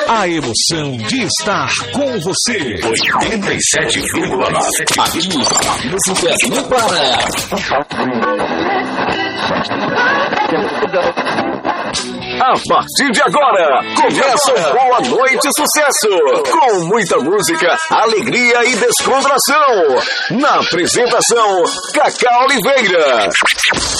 A emoção de estar com você. 87,9. Aqui, música não para. A partir de agora, começa o Boa Noite Sucesso, com muita música, alegria e descontração. Na apresentação, Cacá Oliveira.